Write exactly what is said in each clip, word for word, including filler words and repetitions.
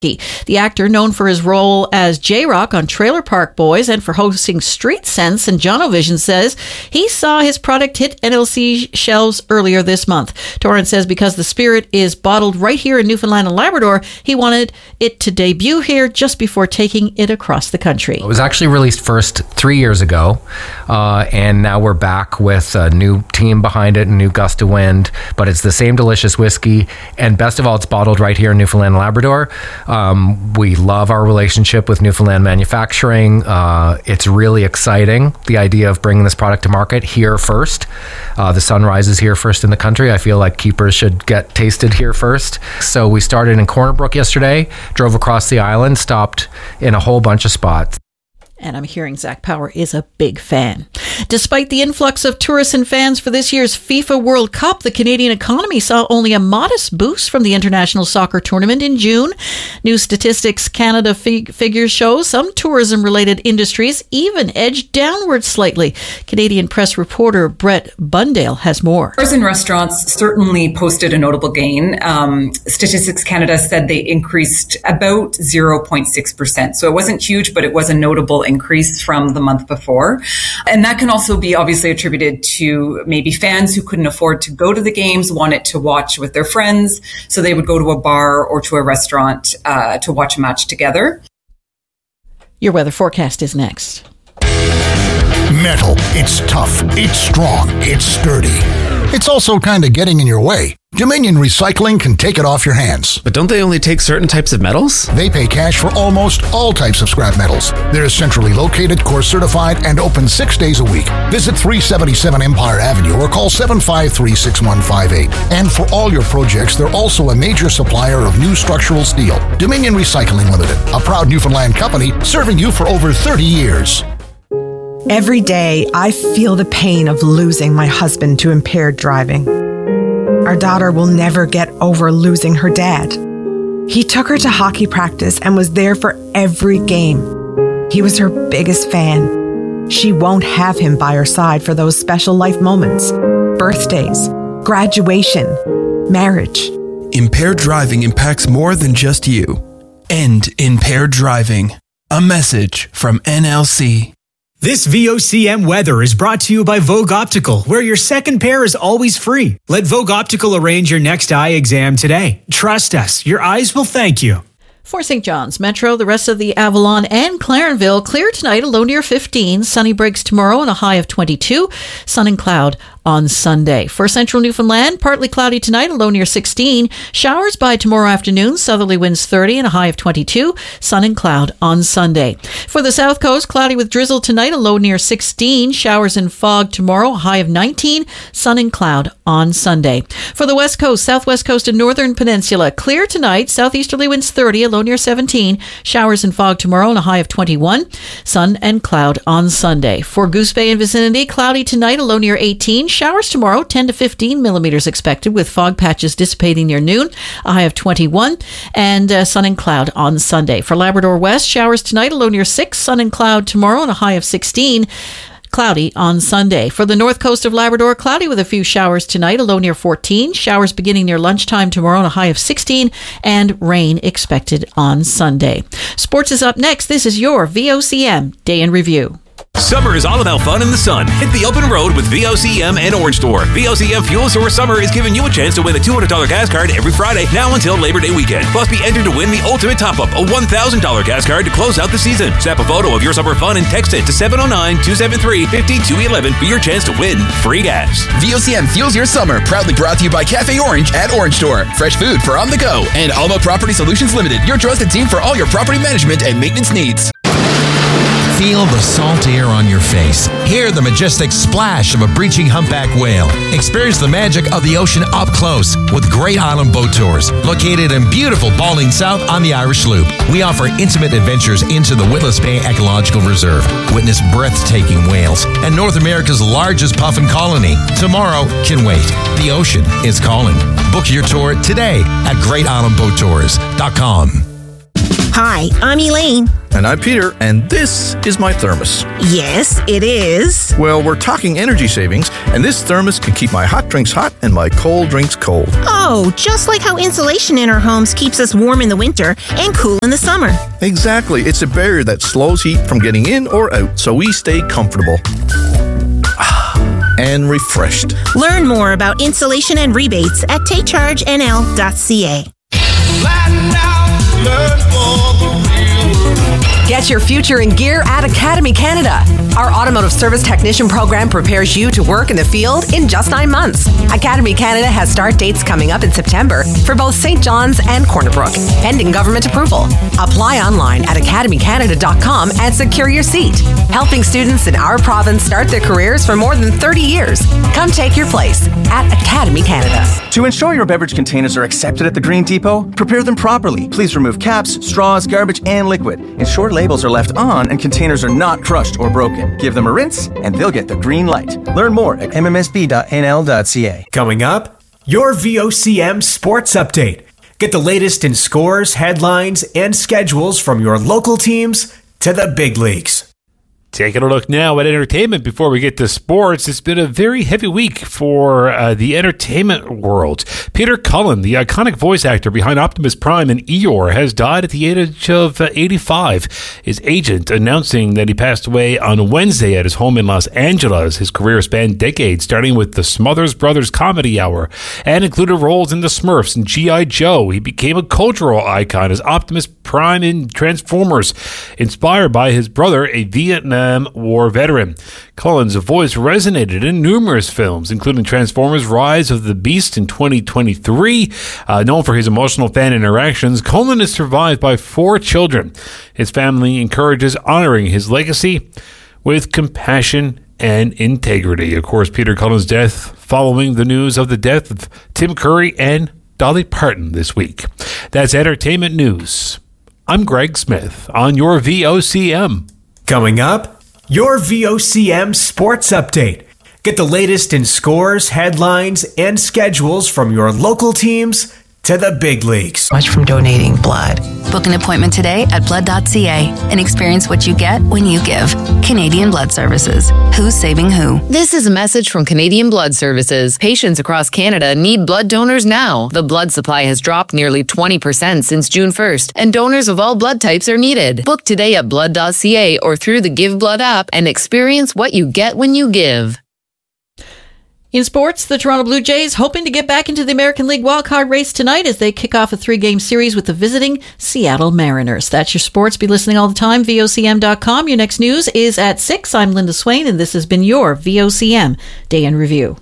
The actor, known for his role as J-Rock on Trailer Park Boys and for hosting Street Sense and Jonovision, says he saw his product hit N L C shelves earlier this month. Torrance says because the Spirit is bottled right here in Newfoundland and Labrador, he wanted it to debut here just before taking it across the country. It was actually released first three years ago, uh, and now we're back with a new team behind it, a new gust of wind, but it's the same delicious whiskey, and best of all, it's bottled right here in Newfoundland and Labrador. Um, we love our relationship with Newfoundland Manufacturing. Uh, it's really exciting, the idea of bringing this product to market here first. Uh, the sun rises here first in the country. I feel like keepers should get tasted here first. So we started in Corner Brook yesterday, drove across the island, stopped in a whole bunch of spots. And I'm hearing Zach Power is a big fan. Despite the influx of tourists and fans for this year's FIFA World Cup, the Canadian economy saw only a modest boost from the international soccer tournament in June. New Statistics Canada fig- figures show some tourism-related industries even edged downward slightly. Canadian press reporter Brett Bundale has more. Bars and restaurants certainly posted a notable gain. Um, Statistics Canada said they increased about zero point six percent. So it wasn't huge, but it was a notable increase from the month before. And that can also be obviously attributed to maybe fans who couldn't afford to go to the games, wanted to watch with their friends, so they would go to a bar or to a restaurant uh, to watch a match together. Your weather forecast is next. Metal. It's tough. It's strong. It's sturdy. It's also kind of getting in your way. Dominion Recycling can take it off your hands. But don't they only take certain types of metals? They pay cash for almost all types of scrap metals. They're centrally located, core certified, and open six days a week. Visit three seventy-seven Empire Avenue or call seven five three, six one five eight. And for all your projects, they're also a major supplier of new structural steel. Dominion Recycling Limited, a proud Newfoundland company serving you for over thirty years. Every day, I feel the pain of losing my husband to impaired driving. Our daughter will never get over losing her dad. He took her to hockey practice and was there for every game. He was her biggest fan. She won't have him by her side for those special life moments, birthdays, graduation, marriage. Impaired driving impacts more than just you. End impaired driving. A message from N L C. This V O C M weather is brought to you by Vogue Optical, where your second pair is always free. Let Vogue Optical arrange your next eye exam today. Trust us, your eyes will thank you. For Saint John's Metro, the rest of the Avalon and Clarenville, clear tonight, a low near fifteen. Sunny breaks tomorrow and a high of twenty-two. Sun and cloud on Sunday. For central Newfoundland, partly cloudy tonight, a low near sixteen. Showers by tomorrow afternoon, southerly winds thirty and a high of twenty-two. Sun and cloud on Sunday. For the south coast, cloudy with drizzle tonight, a low near sixteen. Showers and fog tomorrow, a high of nineteen. Sun and cloud on Sunday. For the west coast, southwest coast and northern peninsula, clear tonight, southeasterly winds thirty, a low near seventeen. Showers and fog tomorrow and a high of twenty-one. Sun and cloud on Sunday. For Goose Bay and vicinity, cloudy tonight, a low near eighteen. Showers tomorrow, ten to fifteen millimeters expected, with fog patches dissipating near noon, a high of twenty-one, and uh, sun and cloud on Sunday. For Labrador West, showers tonight, a low near six, sun and cloud tomorrow, and a high of sixteen. Cloudy on Sunday. For the north coast of Labrador, cloudy with a few showers tonight, a low near fourteen. Showers beginning near lunchtime tomorrow and a high of sixteen, and rain expected on Sunday. Sports is up next. This is your V O C M Day in Review. Summer is all about fun in the sun. Hit the open road with V O C M and Orange Store. V O C M Fuel Source Summer is giving you a chance to win a two hundred dollars gas card every Friday, now until Labor Day weekend. Plus, be entered to win the ultimate top-up, a one thousand dollars gas card to close out the season. Snap a photo of your summer fun and text it to seven oh nine, two seven three, five two one one for your chance to win free gas. V O C M fuels your summer. Proudly brought to you by Cafe Orange at Orange Store. Fresh food for on the go. And Alma Property Solutions Limited, your trusted team for all your property management and maintenance needs. Feel the salt air on your face. Hear the majestic splash of a breaching humpback whale. Experience the magic of the ocean up close with Great Island Boat Tours, located in beautiful Balding South on the Irish Loop. We offer intimate adventures into the Witless Bay Ecological Reserve. Witness breathtaking whales and North America's largest puffin colony. Tomorrow can wait. The ocean is calling. Book your tour today at great island boat tours dot com. Hi, I'm Elaine. And I'm Peter, and this is my thermos. Yes, it is. Well, we're talking energy savings, and this thermos can keep my hot drinks hot and my cold drinks cold. Oh, just like how insulation in our homes keeps us warm in the winter and cool in the summer. Exactly. It's a barrier that slows heat from getting in or out, so we stay comfortable and refreshed. Learn more about insulation and rebates at take charge N L dot C A. Get your future in gear at Academy Canada. Our automotive service technician program prepares you to work in the field in just nine months. Academy Canada has start dates coming up in September for both Saint John's and Corner Brook, pending government approval. Apply online at academy canada dot com and secure your seat. Helping students in our province start their careers for more than thirty years. Come take your place at Academy Canada. To ensure your beverage containers are accepted at the Green Depot, prepare them properly. Please remove caps, straws, garbage, and liquid. Ensure labels are left on and containers are not crushed or broken. Give them a rinse and they'll get the green light. Learn more at m m s b dot n l dot c a. Coming up, your V O C M Sports Update. Get the latest in scores, headlines, and schedules from your local teams to the big leagues. Taking a look now at entertainment before we get to sports. It's been a very heavy week for uh, the entertainment world. Peter Cullen, the iconic voice actor behind Optimus Prime and Eeyore, has died at the age of uh, eighty-five. His agent announcing that he passed away on Wednesday at his home in Los Angeles. His career spanned decades, starting with the Smothers Brothers Comedy Hour and included roles in The Smurfs and G I. Joe. He became a cultural icon as Optimus Prime in Transformers, inspired by his brother, a Vietnam War veteran. Cullen's voice resonated in numerous films, including Transformers Rise of the Beast in twenty twenty-three. Uh, known for his emotional fan interactions, Cullen is survived by four children. His family encourages honoring his legacy with compassion and integrity. Of course, Peter Cullen's death following the news of the death of Tim Curry and Dolly Parton this week. That's entertainment news. I'm Greg Smith on your V O C M. Coming up, your V O C M Sports Update. Get the latest in scores, headlines, and schedules from your local teams to the big leagues. Much from donating blood. Book an appointment today at blood dot c a and experience what you get when you give. Canadian Blood Services. Who's saving who? This is a message from Canadian Blood Services. Patients across Canada need blood donors now. The blood supply has dropped nearly twenty percent since June first, and donors of all blood types are needed. Book today at blood dot c a or through the Give Blood app and experience what you get when you give. In sports, the Toronto Blue Jays hoping to get back into the American League wildcard race tonight as they kick off a three-game series with the visiting Seattle Mariners. That's your sports. Be listening all the time. V O C M dot com. Your next news is at six. I'm Linda Swain, and this has been your V O C M Day in Review.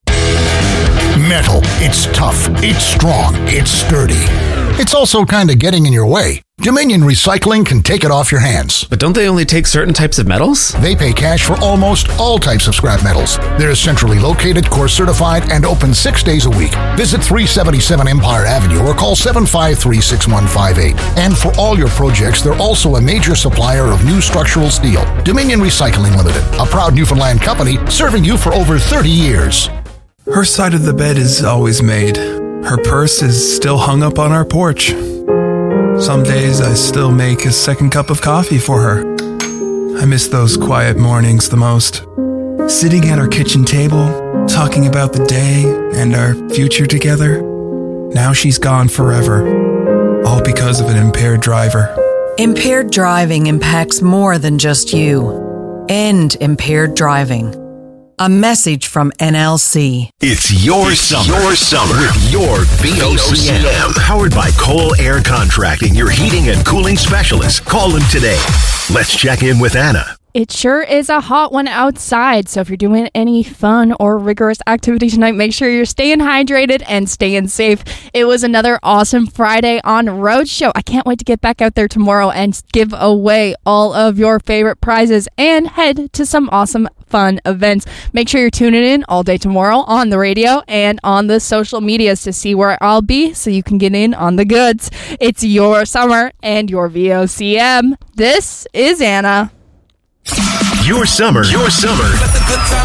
Metal. It's tough. It's strong. It's sturdy. It's also kind of getting in your way. Dominion Recycling can take it off your hands. But don't they only take certain types of metals? They pay cash for almost all types of scrap metals. They're centrally located, core certified, and open six days a week. Visit three seventy-seven Empire Avenue or call seven five three, six one five eight. And for all your projects, they're also a major supplier of new structural steel. Dominion Recycling Limited, a proud Newfoundland company serving you for over thirty years. Her side of the bed is always made. Her purse is still hung up on our porch. Some days I still make a second cup of coffee for her. I miss those quiet mornings the most. Sitting at our kitchen table, talking about the day and our future together. Now she's gone forever, all because of an impaired driver. Impaired driving impacts more than just you. End impaired driving. A message from N L C. It's your it's summer. Your summer with your V O C M. Powered by Cole Air Contracting, your heating and cooling specialist. Call them today. Let's check in with Anna. It sure is a hot one outside, so if you're doing any fun or rigorous activity tonight, make sure you're staying hydrated and staying safe. It was another awesome Friday on Roadshow. I can't wait to get back out there tomorrow and give away all of your favorite prizes and head to some awesome fun events. Make sure you're tuning in all day tomorrow on the radio and on the social medias to see where I'll be so you can get in on the goods. It's your summer and your V O C M. This is Anna. Your summer, your summer,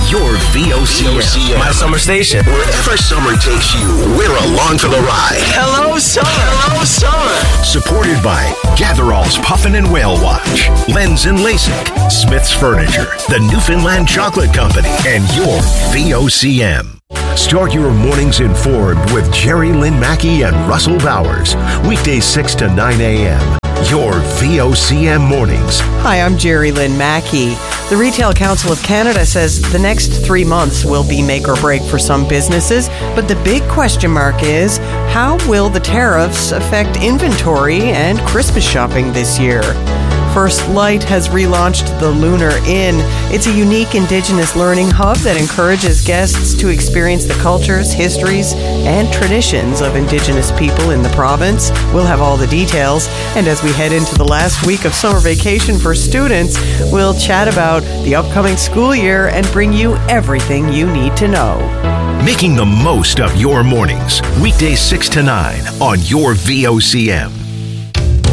your V O C M. My summer station. Wherever summer takes you, we're along for the ride. Hello, summer. Hello, summer. Supported by Gatherall's Puffin and Whale Watch, Lens and LASIK, Smith's Furniture, the Newfoundland Chocolate Company, and your V O C M. Start your mornings informed with Jerry Lynn Mackey and Russell Bowers. Weekdays six to nine a.m. Your V O C M mornings. Hi, I'm Jerry Lynn Mackey. The Retail Council of Canada says the next three months will be make or break for some businesses, but the big question mark is, how will the tariffs affect inventory and Christmas shopping this year? First Light has relaunched the Lunar Inn. It's a unique Indigenous learning hub that encourages guests to experience the cultures, histories, and traditions of Indigenous people in the province. We'll have all the details. And as we head into the last week of summer vacation for students, we'll chat about the upcoming school year and bring you everything you need to know. Making the most of your mornings. Weekdays six to nine on your V O C M.